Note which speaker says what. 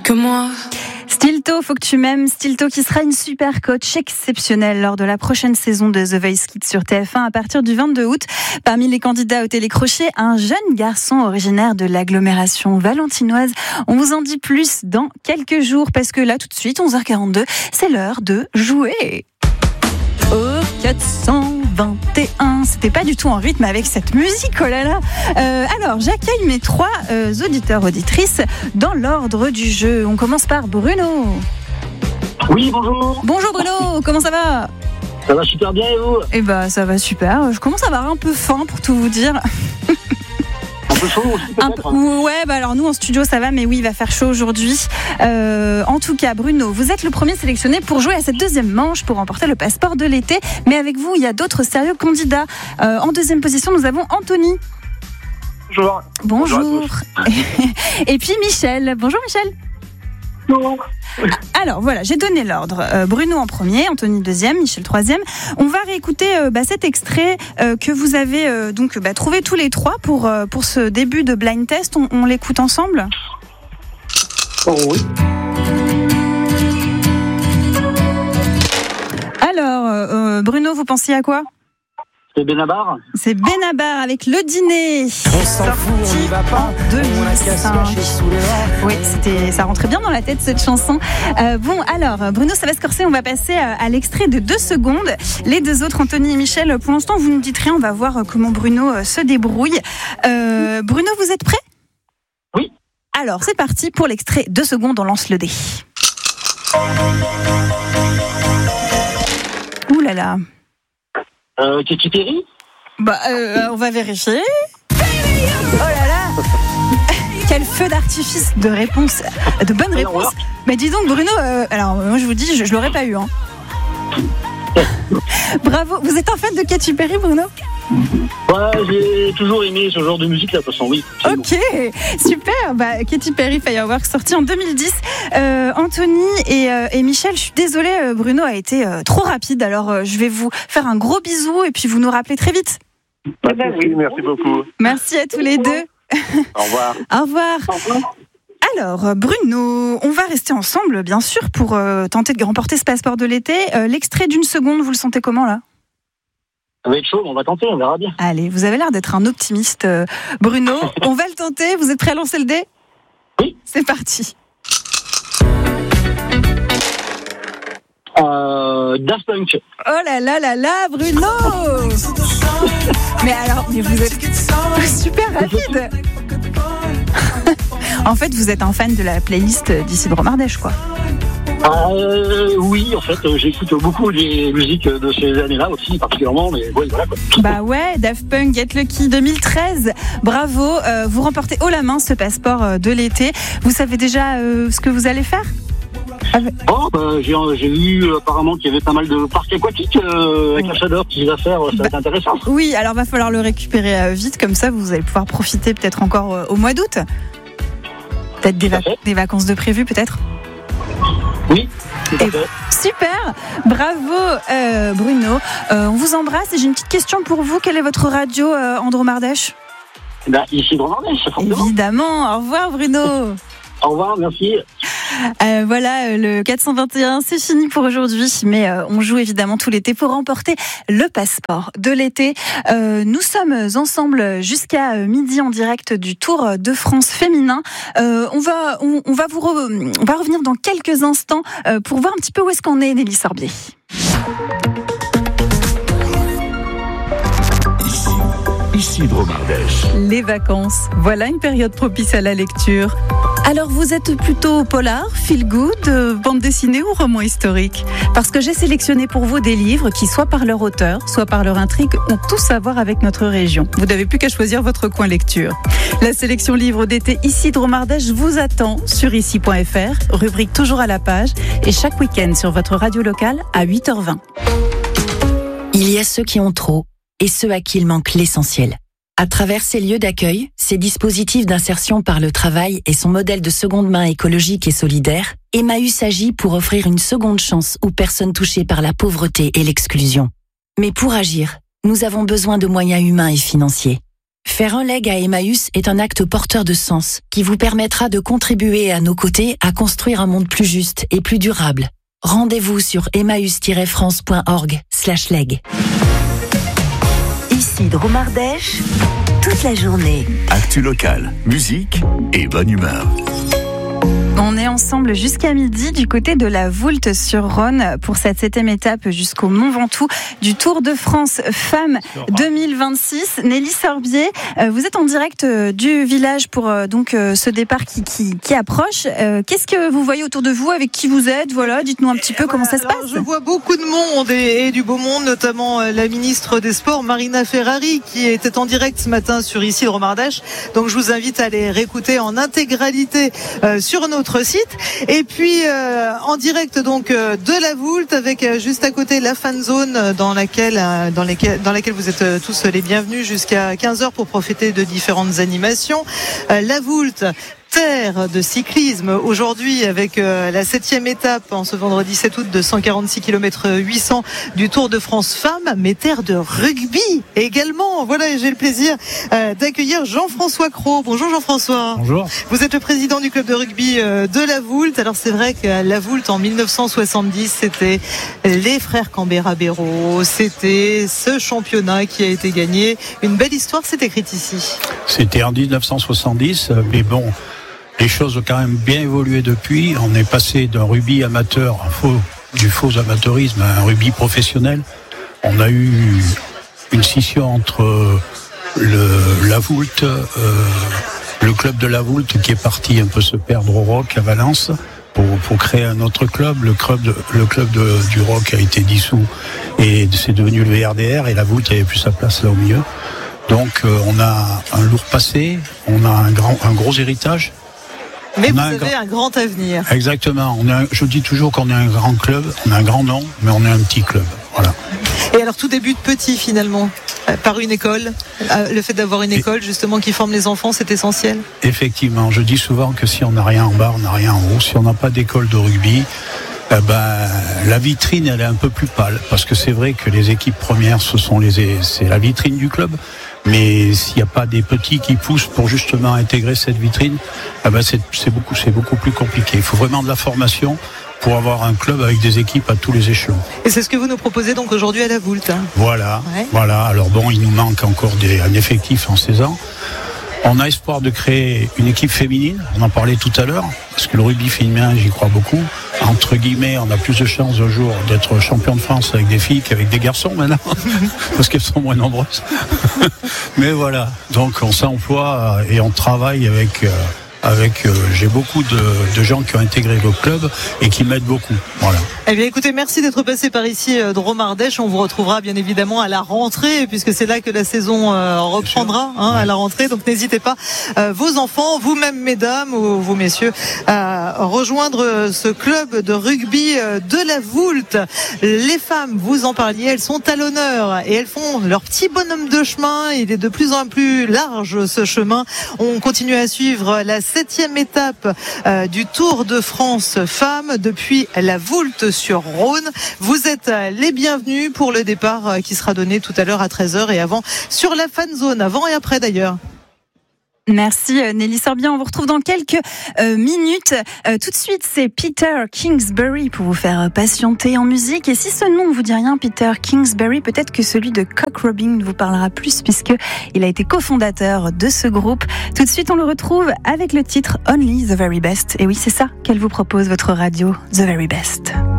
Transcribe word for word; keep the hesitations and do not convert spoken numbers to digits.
Speaker 1: que moi.
Speaker 2: Stilto, faut que tu m'aimes. Stilto qui sera une super coach exceptionnelle lors de la prochaine saison de The Voice Kids sur T F un à partir du vingt-deux août. Parmi les candidats au télécrochet, un jeune garçon originaire de l'agglomération valentinoise. On vous en dit plus dans quelques jours parce que là, tout de suite, onze heures quarante-deux, c'est l'heure de jouer. Au quatre cent vingt et un, c'était pas du tout en rythme avec cette musique, oh là là. Euh, alors, j'accueille mes trois euh, auditeurs, auditrices dans l'ordre du jeu. On commence par Bruno.
Speaker 3: Oui, bonjour.
Speaker 2: Bonjour Bruno, comment ça va ?
Speaker 3: Ça va super bien et vous ?
Speaker 2: Eh ben, ça va super. Je commence à avoir un peu faim pour tout vous dire.
Speaker 3: Un peu chaud aussi peut-être.
Speaker 2: Un peu, ouais, bah alors nous en studio ça va, mais oui, il va faire chaud aujourd'hui. Euh, en tout cas, Bruno, vous êtes le premier sélectionné pour jouer à cette deuxième manche pour remporter le passeport de l'été. Mais avec vous, il y a d'autres sérieux candidats. Euh, en deuxième position, nous avons Anthony.
Speaker 3: Bonjour.
Speaker 2: Bonjour.
Speaker 3: Bonjour.
Speaker 2: Et puis Michel. Bonjour Michel.
Speaker 3: Bonjour.
Speaker 2: Alors voilà, j'ai donné l'ordre. Euh, Bruno en premier, Anthony deuxième, Michel troisième. On va réécouter euh, bah, cet extrait euh, que vous avez euh, donc bah, trouvé tous les trois pour, euh, pour ce début de blind test. On, on l'écoute ensemble ?
Speaker 3: Oh, oui.
Speaker 2: Alors, euh, Bruno, vous pensiez à quoi ?
Speaker 3: C'est Benabar.
Speaker 2: C'est Benabar avec Le Dîner.
Speaker 4: On s'en fout, on y va pas.
Speaker 2: En deux mille cinq. Oui, c'était, ça rentrait bien dans la tête cette chanson. Euh, bon, alors, Bruno, ça va se corser. On va passer à, à l'extrait de deux secondes. Les deux autres, Anthony et Michel, pour l'instant, vous ne dites rien. On va voir comment Bruno euh, se débrouille. Euh, Bruno, vous êtes prêt ?
Speaker 3: Oui.
Speaker 2: Alors, c'est parti pour l'extrait. Deux secondes, on lance le dé. Ouh là là.
Speaker 3: Euh, Katy Perry ?
Speaker 2: Bah, euh, on va vérifier. Oh là là. Quel feu d'artifice de réponse, de bonnes réponses. Mais dis donc Bruno, euh, alors moi je vous dis, je, je l'aurais pas eu. Hein. Bravo, vous êtes un fan de Katy Perry, Bruno ?
Speaker 3: Ouais, j'ai toujours aimé ce genre de musique là, de toute façon, oui.
Speaker 2: Ok, super. Bah, Katy Perry Fireworks, sorti en deux mille dix. Euh, Anthony et, euh, et Michel, je suis désolée, euh, Bruno a été euh, trop rapide. Alors, euh, je vais vous faire un gros bisou et puis vous nous rappelez très vite.
Speaker 3: Pas de souci, merci beaucoup.
Speaker 2: Merci à tous les deux.
Speaker 3: Au revoir.
Speaker 2: Au revoir.
Speaker 3: Au revoir.
Speaker 2: Alors, Bruno, on va rester ensemble, bien sûr, pour euh, tenter de remporter ce passeport de l'été. Euh, l'extrait d'une seconde, vous le sentez comment, là ?
Speaker 3: Ça va être chaud, on va tenter, on verra bien.
Speaker 2: Allez, vous avez l'air d'être un optimiste, euh, Bruno. On va le tenter. Vous êtes prêt à lancer le dé ?
Speaker 3: Oui.
Speaker 2: C'est parti.
Speaker 3: Euh, Daft Punk.
Speaker 2: Oh là là là là, Bruno. Mais alors, mais vous êtes super rapide. En fait, vous êtes un fan de la playlist d'Isidro Mardèche, quoi.
Speaker 3: Euh, oui, en fait, euh, j'écoute beaucoup les musiques de ces années-là aussi, particulièrement, mais ouais, voilà quoi.
Speaker 2: Bah ouais, Daft Punk, Get Lucky deux mille treize. Bravo, euh, vous remportez haut la main ce passeport euh, de l'été. Vous savez déjà euh, ce que vous allez faire ?
Speaker 3: Oh, bah, j'ai, j'ai vu euh, apparemment qu'il y avait pas mal de parcs aquatiques euh, avec la chaleur qu'ils va faire, ça va être intéressant.
Speaker 2: Oui, alors va falloir le récupérer euh, vite, comme ça vous allez pouvoir profiter peut-être encore euh, au mois d'août. Peut-être des, vac- des vacances de prévues, peut-être ?
Speaker 3: Oui, tout à
Speaker 2: Et
Speaker 3: fait.
Speaker 2: Super, bravo euh, Bruno. Euh, on vous embrasse et j'ai une petite question pour vous. Quelle est votre radio, euh, Andro Mardèche ?
Speaker 3: Ben, ici, dans l'Ardèche, forcément.
Speaker 2: Évidemment, au revoir Bruno.
Speaker 3: Au revoir, merci.
Speaker 2: Euh, voilà, le quatre cent vingt et un, c'est fini pour aujourd'hui, mais euh, on joue évidemment tout l'été pour remporter le passeport de l'été. Euh, nous sommes ensemble jusqu'à midi en direct du Tour de France féminin. Euh, on va, on, on va vous, re, on va revenir dans quelques instants euh, pour voir un petit peu où est-ce qu'on est, Nelly Sorbier.
Speaker 5: Isidro Mardèche.
Speaker 6: Les vacances, voilà une période propice à la lecture. Alors vous êtes plutôt polar, feel good, euh, bande dessinée ou roman historique ? Parce que j'ai sélectionné pour vous des livres qui, soit par leur auteur, soit par leur intrigue, ont tous à voir avec notre région. Vous n'avez plus qu'à choisir votre coin lecture. La sélection livre d'été Isidro Mardèche vous attend sur ici point f r, rubrique toujours à la page, et chaque week-end sur votre radio locale à huit heures vingt.
Speaker 7: Il y a ceux qui ont trop et ceux à qui il manque l'essentiel. À travers ces lieux d'accueil, ces dispositifs d'insertion par le travail et son modèle de seconde main écologique et solidaire, Emmaüs agit pour offrir une seconde chance aux personnes touchées par la pauvreté et l'exclusion. Mais pour agir, nous avons besoin de moyens humains et financiers. Faire un leg à Emmaüs est un acte porteur de sens qui vous permettra de contribuer à nos côtés à construire un monde plus juste et plus durable. Rendez-vous sur emmaüs tiret france point org slash leg.
Speaker 1: Ici Dromardèche, toute la journée.
Speaker 5: Actu locale, musique et bonne humeur.
Speaker 2: On est ensemble jusqu'à midi du côté de la Voulte-sur-Rhône pour cette septième étape jusqu'au Mont Ventoux du Tour de France Femmes deux mille vingt-six. Nelly Sorbier, vous êtes en direct du village pour donc ce départ qui, qui, qui approche. Qu'est-ce que vous voyez autour de vous? Avec qui vous êtes? Voilà, dites-nous un petit peu comment ça se passe.
Speaker 8: Je vois beaucoup de monde et, et du beau monde, notamment la ministre des Sports, Marina Ferrari, qui était en direct ce matin sur Ici Dromardèche. Donc je vous invite à aller réécouter en intégralité euh, sur notre site. Et puis euh, en direct donc euh, de la Voulte avec euh, juste à côté la fan zone euh, dans laquelle euh, dans laquelle dans laquelle vous êtes euh, tous les bienvenus jusqu'à quinze heures pour profiter de différentes animations. Euh, la Voulte, terre de cyclisme aujourd'hui avec euh, la septième étape en ce vendredi sept août de cent quarante-six kilomètres huit cents du Tour de France Femmes, mais terre de rugby également. Voilà, et j'ai le plaisir euh, d'accueillir Jean-François Cros. Bonjour Jean-François.
Speaker 9: Bonjour.
Speaker 8: Vous êtes le président du club de rugby euh, de la Voulte. Alors c'est vrai que la Voulte en mille neuf cent soixante-dix, c'était les frères Cambera-Béraud, c'était ce championnat qui a été gagné. Une belle histoire s'est écrite ici.
Speaker 9: C'était en dix-neuf cent soixante-dix, mais bon, les choses ont quand même bien évolué depuis. On est passé d'un rugby amateur, un faux, du faux amateurisme à un rugby professionnel. On a eu une scission entre le, la Voulte, euh, le club de la Voulte qui est parti un peu se perdre au Roc à Valence pour, pour créer un autre club. Le club, de, le club de, du Roc a été dissous et c'est devenu le V R D R et la Voulte n'avait plus sa place là au milieu. Donc euh, on a un lourd passé, on a un, grand, un gros héritage.
Speaker 8: Mais
Speaker 9: on
Speaker 8: vous
Speaker 9: un
Speaker 8: avez
Speaker 9: grand...
Speaker 8: un grand avenir.
Speaker 9: Exactement. On a, je dis toujours qu'on est un grand club, on a un grand nom, mais on est un petit club. Voilà.
Speaker 8: Et alors tout débute petit finalement, par une école. Le fait d'avoir une école justement qui forme les enfants, c'est essentiel.
Speaker 9: Effectivement. Je dis souvent que si on n'a rien en bas, on n'a rien en haut. Si on n'a pas d'école de rugby, eh ben, la vitrine elle est un peu plus pâle. Parce que c'est vrai que les équipes premières, ce sont les, c'est la vitrine du club. Mais s'il n'y a pas des petits qui poussent pour justement intégrer cette vitrine, eh ben c'est, c'est, beaucoup, c'est beaucoup plus compliqué. Il faut vraiment de la formation pour avoir un club avec des équipes à tous les échelons.
Speaker 8: Et c'est ce que vous nous proposez donc aujourd'hui à la Voulte. Hein.
Speaker 9: Voilà,
Speaker 8: ouais.
Speaker 9: voilà. Alors bon, il nous manque encore des, un effectif en seize ans. On a espoir de créer une équipe féminine, on en parlait tout à l'heure, parce que le rugby féminin, j'y crois beaucoup. Entre guillemets, on a plus de chances un jour d'être champion de France avec des filles qu'avec des garçons maintenant, parce qu'elles sont moins nombreuses. Mais voilà, donc on s'emploie et on travaille avec... Euh, avec euh, j'ai beaucoup de, de gens qui ont intégré le club et qui m'aident beaucoup. Voilà.
Speaker 8: Eh bien écoutez, merci d'être passé par ici euh, Dromardèche. On vous retrouvera bien évidemment à la rentrée puisque c'est là que la saison euh, reprendra hein, ouais. à la rentrée. Donc n'hésitez pas euh, vos enfants, vous-même mesdames ou vous messieurs à rejoindre ce club de rugby euh, de la Voulte. Les femmes, vous en parliez, elles sont à l'honneur et elles font leur petit bonhomme de chemin. Il est de plus en plus large ce chemin. On continue à suivre la septième étape euh, du Tour de France Femmes depuis la Voulte-sur-Rhône. Vous êtes les bienvenus pour le départ euh, qui sera donné tout à l'heure à treize heures et avant sur la fan zone, avant et après d'ailleurs.
Speaker 2: Merci Nelly Sorbier, on vous retrouve dans quelques euh, minutes. Euh, tout de suite, c'est Peter Kingsbury pour vous faire patienter en musique. Et si ce nom ne vous dit rien, Peter Kingsbury, peut-être que celui de Cock Robin vous parlera plus puisque il a été cofondateur de ce groupe. Tout de suite, on le retrouve avec le titre Only the Very Best. Et oui, c'est ça qu'elle vous propose, votre radio, The Very Best.